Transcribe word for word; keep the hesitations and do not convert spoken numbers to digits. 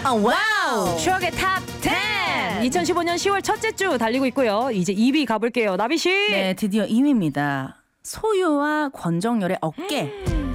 어, 와우! 추억의 탑 텐! 이천십오 년 시월 첫째 주 달리고 있고요. 이제 이 위 가볼게요. 나비씨! 네, 드디어 이 위입니다. 소유와 권정열의 어깨.